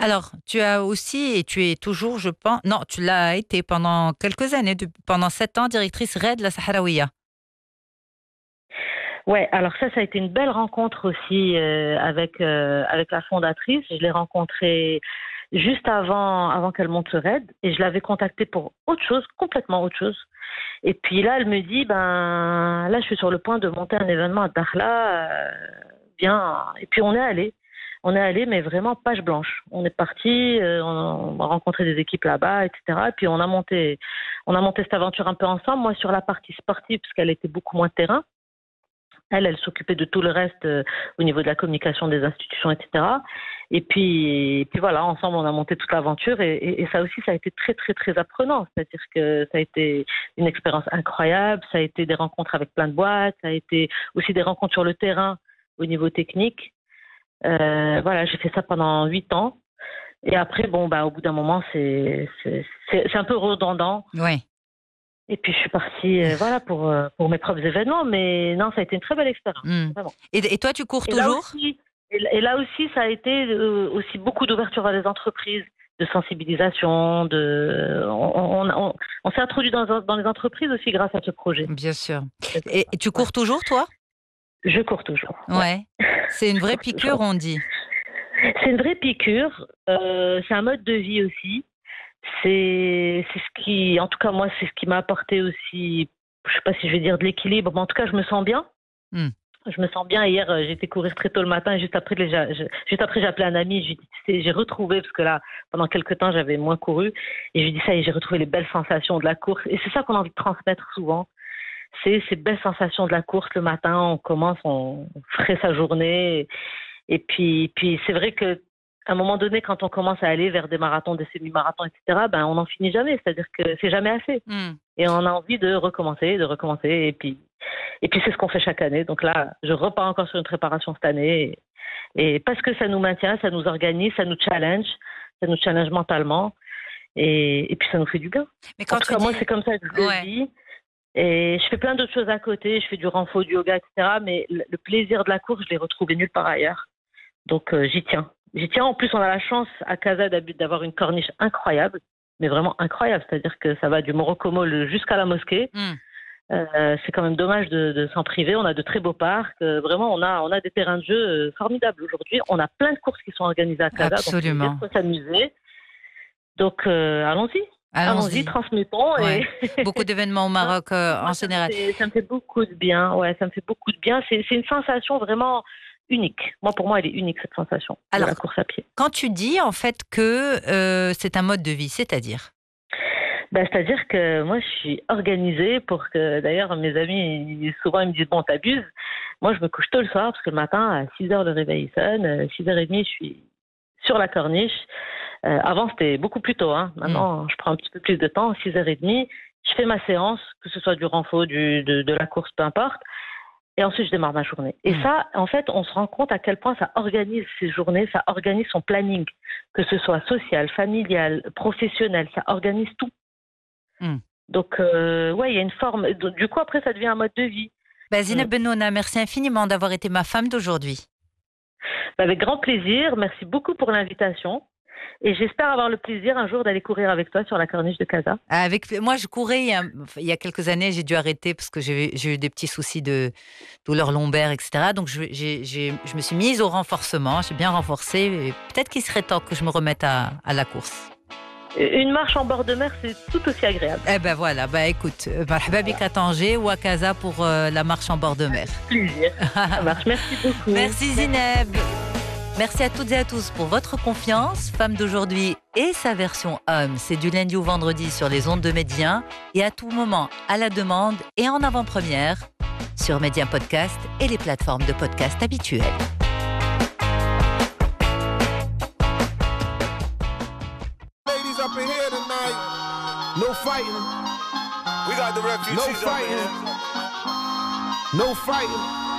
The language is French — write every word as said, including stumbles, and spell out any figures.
Alors, tu as aussi, et tu es toujours, je pense, non, tu l'as été pendant quelques années, de- pendant sept ans, directrice RAID La Sahraouia. Ouais, alors ça, ça a été une belle rencontre aussi euh, avec euh, avec la fondatrice. Je l'ai rencontrée juste avant avant qu'elle monte ce raid et je l'avais contactée pour autre chose, complètement autre chose. Et puis là, elle me dit, ben là, je suis sur le point de monter un événement à Dakhla, euh, bien. Et puis on est allé, on est allé, mais vraiment page blanche. On est parti, euh, on, on a rencontré des équipes là-bas, et cetera. Et puis on a monté, on a monté cette aventure un peu ensemble. Moi sur la partie sportive, parce qu'elle était beaucoup moins terrain. Elle, elle s'occupait de tout le reste euh, au niveau de la communication des institutions, et cetera. Et puis, et puis voilà, ensemble, on a monté toute l'aventure et, et, et ça aussi, ça a été très, très, très apprenant. C'est-à-dire que ça a été une expérience incroyable, ça a été des rencontres avec plein de boîtes, ça a été aussi des rencontres sur le terrain au niveau technique. Euh, voilà, j'ai fait ça pendant huit ans. Et après, bon, bah, au bout d'un moment, c'est, c'est, c'est, c'est un peu redondant. Oui. Et puis je suis partie, euh, voilà, pour euh, pour mes propres événements, mais non, ça a été une très belle expérience, Mm. vraiment. Et, et toi, tu cours Et là toujours? aussi, et là et là aussi, ça a été euh, aussi beaucoup d'ouverture à les entreprises, de sensibilisation, de, on, on, on, on s'est introduit dans dans les entreprises aussi grâce à ce projet. Bien sûr. C'est comme Et, ça. et tu Ouais. cours toujours, toi? Je cours toujours. Ouais. Ouais. C'est une Je vraie cours piqûre, toujours. on dit. C'est une vraie piqûre. Euh, c'est un mode de vie aussi. C'est c'est ce qui, en tout cas moi, c'est ce qui m'a apporté aussi. Je sais pas si je vais dire de l'équilibre, mais en tout cas, je me sens bien. Mm. Je me sens bien. Hier, euh, j'ai été courir très tôt le matin. Et juste après, les- j'ai j'ai- juste après, j'ai appelé un ami. Je lui ai dit, tu sais, j'ai retrouvé, parce que là, pendant quelques temps, j'avais moins couru. Et je lui ai dit, ça y est, j'ai retrouvé les belles sensations de la course. Et c'est ça qu'on a envie de transmettre souvent. C'est ces belles sensations de la course le matin. On commence, on ferait sa journée. Et puis, puis c'est vrai que à un moment donné, quand on commence à aller vers des marathons, des semi-marathons, et cetera, ben, on n'en finit jamais. C'est-à-dire que c'est jamais assez. Mm. Et on a envie de recommencer, de recommencer. Et puis, et puis c'est ce qu'on fait chaque année. Donc là, je repars encore sur une préparation cette année. Et, et parce que ça nous maintient, ça nous organise, ça nous challenge, ça nous challenge mentalement. Et, et puis ça nous fait du bien. Mais En quand tout tu cas, moi, dis... c'est comme ça que je le Ouais. vis. Et je fais plein d'autres choses à côté. Je fais du renfort, du yoga, et cetera. Mais le le plaisir de la course, je l'ai retrouvé nulle part ailleurs. Donc euh, j'y tiens. J'y tiens. En plus, on a la chance à Casa d'Abut d'avoir une corniche incroyable, mais vraiment incroyable. C'est-à-dire que ça va du Morocco-Mall jusqu'à la mosquée. Mm. Euh, c'est quand même dommage de, de s'en priver. On a de très beaux parcs. Euh, vraiment, on a, on a des terrains de jeu euh, formidables aujourd'hui. On a plein de courses qui sont organisées à Casa, donc il y a Absolument. de quoi s'amuser. Donc euh, allons-y. Allons-y, Allons-y. transmettons. Ouais. Et Beaucoup d'événements au Non, Maroc euh, en moi, ça me général. fait, ça me fait beaucoup de bien. Ouais, ça me fait beaucoup de bien. C'est, c'est une sensation vraiment unique. Moi, pour moi, elle est unique, cette sensation de Alors, la course à pied. quand tu dis en fait que euh, c'est un mode de vie, c'est-à-dire? Ben, c'est-à-dire que moi, je suis organisée pour que, d'ailleurs, mes amis, ils- souvent, ils me disent, bon, t'abuses. Moi, je me couche tôt le soir parce que le matin, à six heures, le réveil sonne. Euh, six heures trente, je suis sur la corniche. Euh, avant, c'était beaucoup plus tôt. Hein. Maintenant, je prends un petit peu plus de temps. six heures trente, je fais ma séance, que ce soit du renfort, du, de, de la course, peu importe. Et ensuite, je démarre ma journée. Et Mm. ça, en fait, on se rend compte à quel point ça organise ses journées, ça organise son planning, que ce soit social, familial, professionnel, ça organise tout. Mm. Donc, euh, ouais, il y a une forme. Du coup, après, ça devient un mode de vie. Ben, Zineb Bennouna, merci infiniment d'avoir été ma femme d'aujourd'hui. Avec grand plaisir. Merci beaucoup pour l'invitation. Et j'espère avoir le plaisir un jour d'aller courir avec toi sur la corniche de Casa. Avec moi, je courais il y a, il y a quelques années. J'ai dû arrêter parce que j'ai, j'ai eu des petits soucis de douleurs lombaires, et cetera. Donc, je, j'ai, j'ai, je me suis mise au renforcement. J'ai bien renforcé. Et peut-être qu'il serait temps que je me remette à, à la course. Une marche en bord de mer, c'est tout aussi agréable. Eh ben voilà. Ben écoute, marhaba bik à Tanger ou à Casa pour euh, la marche en bord de mer. Plaisir. Ça marche. Merci beaucoup. Merci Zineb. Merci à toutes et à tous pour votre confiance. Femme d'aujourd'hui et sa version homme, c'est du lundi au vendredi sur les ondes de Médien et à tout moment à la demande et en avant-première sur Médien Podcast et les plateformes de podcast habituelles. Ladies up in here tonight. No fighting. We got the refugees No up in fighting. here. No fighting.